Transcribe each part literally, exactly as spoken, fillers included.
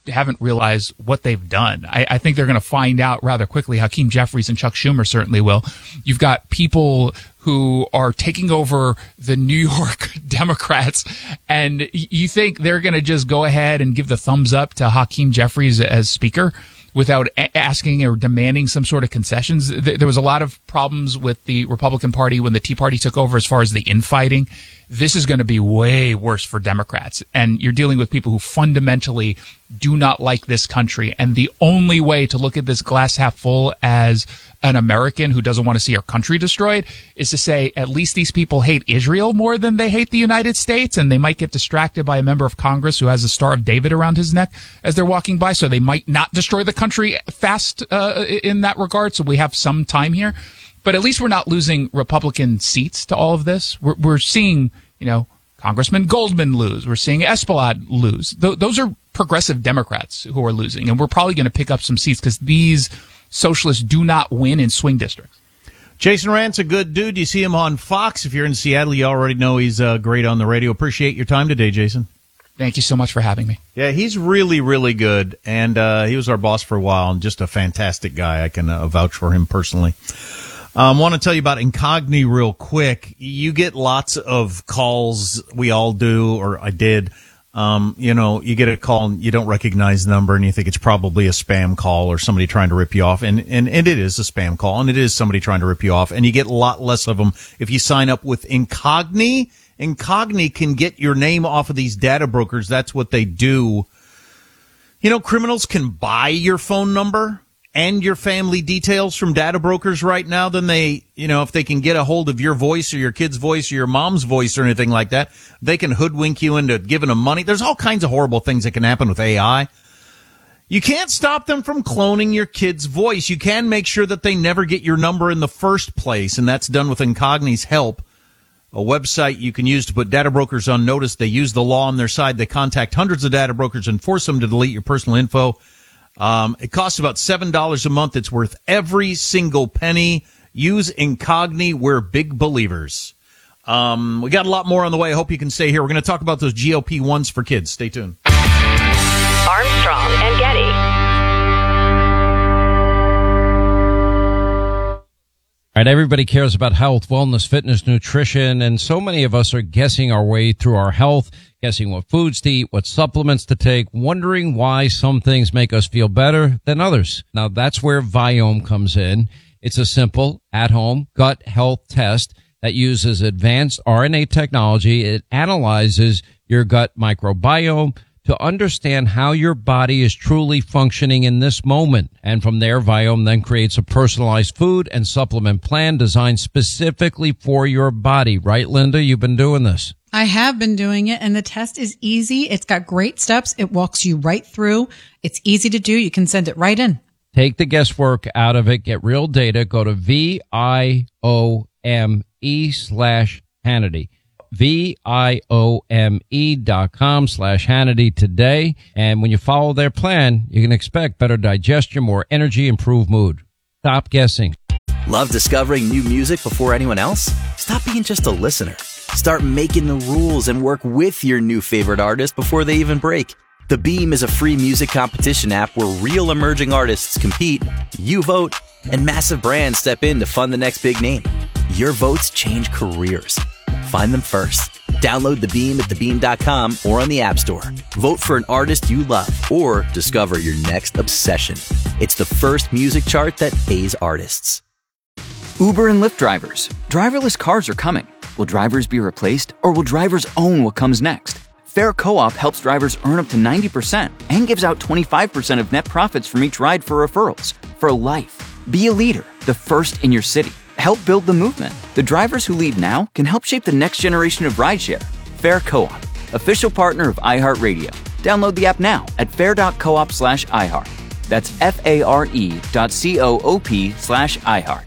haven't realized what they've done. I, I think they're going to find out rather quickly. Hakeem Jeffries and Chuck Schumer certainly will. You've got people who are taking over the New York Democrats, and you think they're going to just go ahead and give the thumbs up to Hakeem Jeffries as Speaker without a- asking or demanding some sort of concessions? There was a lot of problems with the Republican Party when the Tea Party took over as far as the infighting. This is going to be way worse for Democrats. And you're dealing with people who fundamentally do not like this country. And the only way to look at this glass half full as an American who doesn't want to see our country destroyed is to say, at least these people hate Israel more than they hate the United States. And they might get distracted by a member of Congress who has a Star of David around his neck as they're walking by. So they might not destroy the country fast uh, in that regard. So we have some time here. But at least we're not losing Republican seats to all of this. We're, we're seeing, you know, Congressman Goldman lose. We're seeing Espelad lose. Th- those are progressive Democrats who are losing. And we're probably going to pick up some seats because these socialists do not win in swing districts. Jason Rant's a good dude. You see him on Fox. If you're in Seattle, you already know he's uh, great on the radio. Appreciate your time today, Jason. Thank you so much for having me. Yeah, he's really, really good. And uh, he was our boss for a while and just a fantastic guy. I can uh, vouch for him personally. I um, want to tell you about Incogni real quick. You get lots of calls. We all do, or I did. Um, you know, you get a call and you don't recognize the number and you think it's probably a spam call or somebody trying to rip you off. And, and, and it is a spam call and it is somebody trying to rip you off. And you get a lot less of them if you sign up with Incogni. Incogni can get your name off of these data brokers. That's what they do. You know, criminals can buy your phone number and your family details from data brokers right now. Then they, you know, if they can get a hold of your voice or your kid's voice or your mom's voice or anything like that, they can hoodwink you into giving them money. There's all kinds of horrible things that can happen with A I. You can't stop them from cloning your kid's voice. You can make sure that they never get your number in the first place, and that's done with Incogni's help, a website you can use to put data brokers on notice. They use the law on their side. They contact hundreds of data brokers and force them to delete your personal info. Um, it costs about seven dollars a month. It's worth every single penny. Use Incogni. We're big believers. Um, we got a lot more on the way. I hope you can stay here. We're going to talk about those G L P ones for kids. Stay tuned. Armstrong and Getty. All right, everybody cares about health, wellness, fitness, nutrition, and so many of us are guessing our way through our health, guessing what foods to eat, what supplements to take, wondering why some things make us feel better than others. Now, that's where Viome comes in. It's a simple, at-home gut health test that uses advanced R N A technology. It analyzes your gut microbiome to understand how your body is truly functioning in this moment. And from there, Viome then creates a personalized food and supplement plan designed specifically for your body. Right, Linda? You've been doing this. I have been doing it, and the test is easy. It's got great steps. It walks you right through. It's easy to do. You can send it right in. Take the guesswork out of it. Get real data. Go to V I O M E slash Hannity. V-I-O-M-E dot com slash Hannity today. And when you follow their plan, you can expect better digestion, more energy, improved mood. Stop guessing. Love discovering new music before anyone else? Stop being just a listener. Start making the rules and work with your new favorite artist before they even break. The Beam is a free music competition app where real emerging artists compete, you vote, and massive brands step in to fund the next big name. Your votes change careers. Find them first. Download The Beam at the beam dot com or on the App Store. Vote for an artist you love or discover your next obsession. It's the first music chart that pays artists. Uber and Lyft drivers. Driverless cars are coming. Will drivers be replaced, or will drivers own what comes next? Fair Co-op helps drivers earn up to ninety percent and gives out twenty-five percent of net profits from each ride for referrals. For life. Be a leader, the first in your city. Help build the movement. The drivers who lead now can help shape the next generation of rideshare. Fair Co-op, official partner of iHeartRadio. Download the app now at fair.coop slash iHeart. That's F-A-R-E dot C-O-O-P slash iHeart.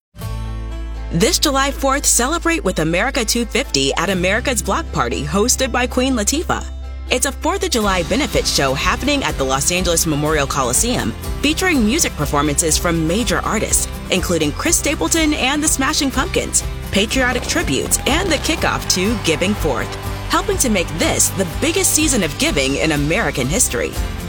This July fourth, celebrate with America two fifty at America's Block Party, hosted by Queen Latifah. It's a fourth of July benefit show happening at the Los Angeles Memorial Coliseum, featuring music performances from major artists, including Chris Stapleton and the Smashing Pumpkins, patriotic tributes, and the kickoff to Giving Forth, helping to make this the biggest season of giving in American history.